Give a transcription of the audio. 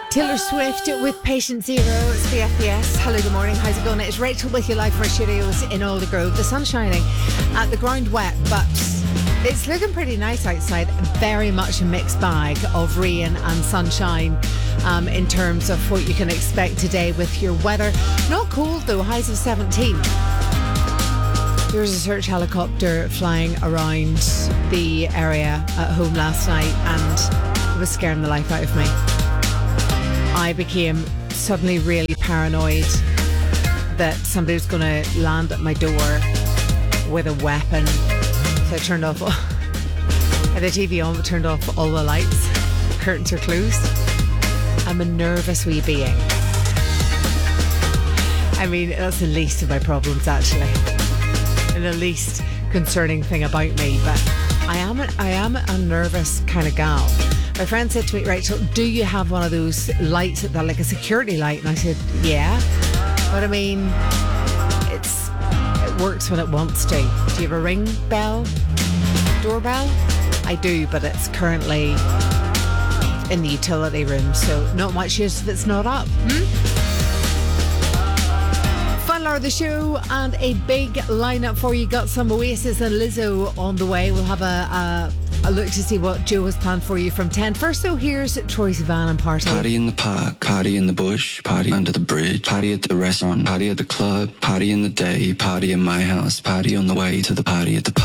Taylor Swift with Patient Zero. It's the FPS. Hello, good morning. How's it going? It's Rachel with you live from our studios in Alder Grove. The sun's shining, the ground wet, but it's looking pretty nice outside. Very much a mixed bag of rain and sunshine in terms of what you can expect today with your weather. Not cold though, highs of 17. There was a search helicopter flying around the area at home last night and it was scaring the life out of me. I became suddenly really paranoid that somebody was going to land at my door with a weapon. So I turned off, had the TV on, but turned off all the lights. Curtains are closed. I'm a nervous wee being. I mean, that's the least of my problems, actually. And the least concerning thing about me. But I am a nervous kind of gal. My friend said to me, Rachel, do you have one of those lights that like a security light? And I said, yeah. But I mean, it works when it wants to. Do you have a ring bell? Doorbell? I do, but it's currently in the utility room, so not much use if it's not up. Final hour of the show and a big lineup for you. Got some Oasis and Lizzo on the way. We'll have a look to see what Joe has planned for you from 10. First though, here's Troye Sivan and Party. Party in the park, party in the bush, party under the bridge, party at the restaurant, party at the club, party in the day, party in my house, party on the way to the party at the park.